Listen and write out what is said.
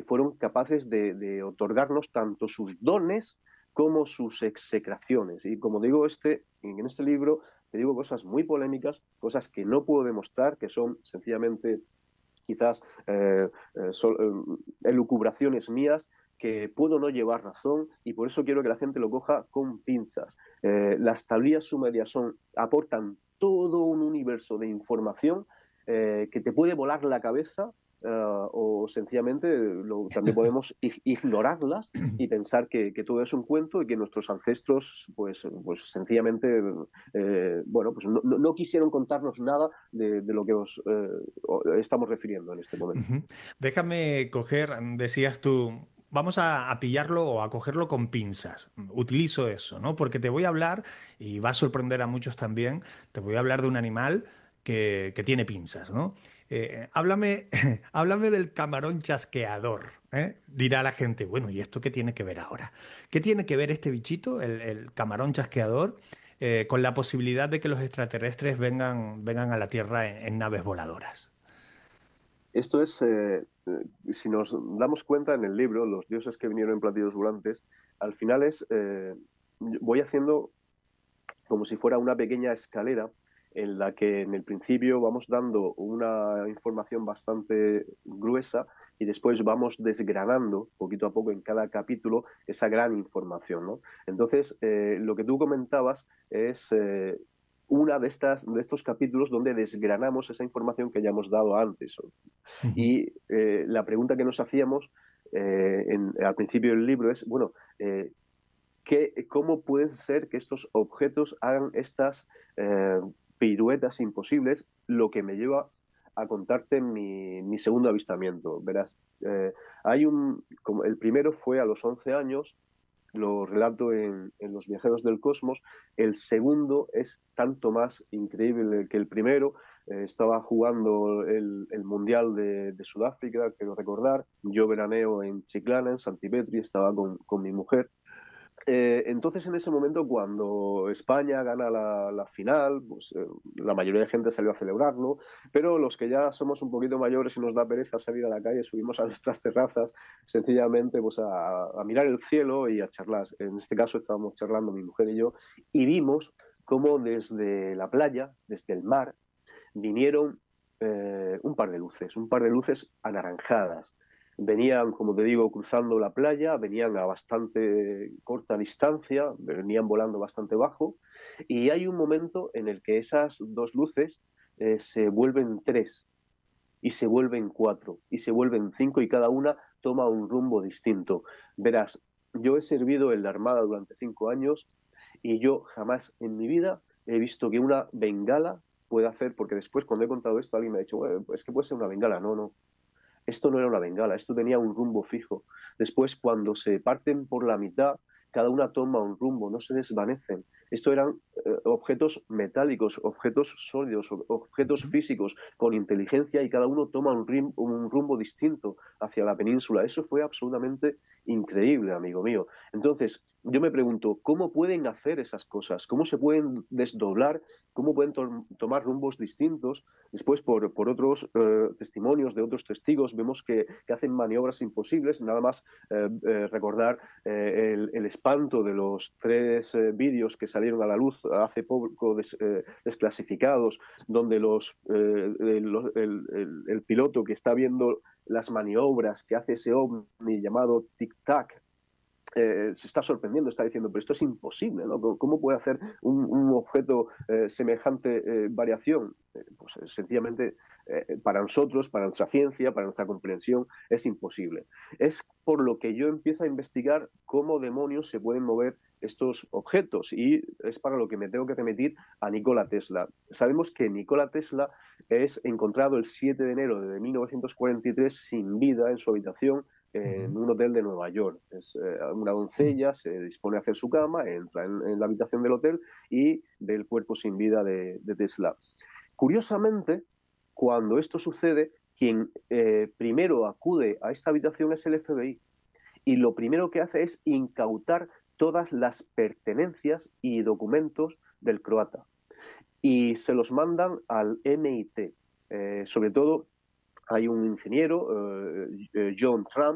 fueron capaces de otorgarnos tanto sus dones como sus execraciones. Y como digo, en este libro te digo cosas muy polémicas, cosas que no puedo demostrar, que son sencillamente quizás elucubraciones mías, que puedo no llevar razón, y por eso quiero que la gente lo coja con pinzas. Las tablillas sumerias aportan todo un universo de información que te puede volar la cabeza, o sencillamente también podemos ignorarlas y pensar que todo es un cuento y que nuestros ancestros pues sencillamente bueno, pues no quisieron contarnos nada de lo que estamos refiriendo en este momento. Ujú. Déjame coger, decías tú, vamos a pillarlo o a cogerlo con pinzas. Utilizo eso, ¿no? Porque te voy a hablar, y va a sorprender a muchos también, te voy a hablar de un animal que tiene pinzas, ¿no? Háblame, háblame del camarón chasqueador, ¿eh? Dirá la gente, bueno, ¿y esto qué tiene que ver ahora? ¿Qué tiene que ver este bichito, el camarón chasqueador, con la posibilidad de que los extraterrestres vengan a la Tierra en naves voladoras? Esto es, si nos damos cuenta en el libro, los dioses que vinieron en platillos volantes, al final voy haciendo como si fuera una pequeña escalera en la que en el principio vamos dando una información bastante gruesa y después vamos desgranando poquito a poco en cada capítulo esa gran información, ¿no? Entonces, lo que tú comentabas es una de estos capítulos donde desgranamos esa información que ya hemos dado antes. Ujú. Y la pregunta que nos hacíamos al principio del libro es, bueno, ¿cómo puede ser que estos objetos hagan estas eh, piruetas imposibles? Lo que me lleva a contarte mi segundo avistamiento. Verás, como el primero fue a los 11 años, lo relato en Los Viajeros del Cosmos. El segundo es tanto más increíble que el primero. Estaba jugando el Mundial de Sudáfrica, quiero recordar. Yo veraneo en Chiclana, en Santipetri, estaba con mi mujer. Entonces, en ese momento, cuando España gana la final, pues la mayoría de gente salió a celebrarlo, pero los que ya somos un poquito mayores y nos da pereza salir a la calle, subimos a nuestras terrazas sencillamente pues, a mirar el cielo y a charlar. En este caso estábamos charlando mi mujer y yo, y vimos cómo desde la playa, desde el mar, vinieron un par de luces anaranjadas. Venían, como te digo, cruzando la playa, venían a bastante corta distancia, venían volando bastante bajo, y hay un momento en el que esas dos luces se vuelven tres, y se vuelven cuatro, y se vuelven cinco, y cada una toma un rumbo distinto. Verás, yo he servido en la Armada durante 5 años y yo jamás en mi vida he visto que una bengala pueda hacer, porque después cuando he contado esto alguien me ha dicho, "Bueno, es que puede ser una bengala". No, no, esto no era una bengala, esto tenía un rumbo fijo. Después, cuando se parten por la mitad, cada una toma un rumbo, no se desvanecen. Esto eran objetos metálicos, objetos sólidos, objetos Ujú. físicos con inteligencia, y cada uno toma un rumbo distinto hacia la península. Eso fue absolutamente increíble, amigo mío. Entonces, yo me pregunto, ¿cómo pueden hacer esas cosas? ¿Cómo se pueden desdoblar? ¿Cómo pueden tomar rumbos distintos? Después, por otros testimonios de otros testigos, vemos que hacen maniobras imposibles. Nada más recordar el espanto de los tres vídeos que salieron a la luz hace poco desclasificados, donde el piloto que está viendo las maniobras que hace ese ovni llamado Tic Tac se está sorprendiendo, está diciendo, pero esto es imposible, ¿no? ¿Cómo puede hacer un objeto semejante variación? Pues sencillamente para nosotros, para nuestra ciencia, para nuestra comprensión, es imposible. Es por lo que yo empiezo a investigar cómo demonios se pueden mover estos objetos, y es para lo que me tengo que remitir a Nikola Tesla. Sabemos que Nikola Tesla es encontrado el 7 de enero de 1943 sin vida en su habitación en Ujú. un hotel de Nueva York. Es una doncella, se dispone a hacer su cama, entra en la habitación del hotel y ve el cuerpo sin vida de Tesla. Curiosamente, cuando esto sucede, quien primero acude a esta habitación es el FBI, y lo primero que hace es incautar todas las pertenencias y documentos del croata, y se los mandan al MIT. Sobre todo hay un ingeniero, John Trump,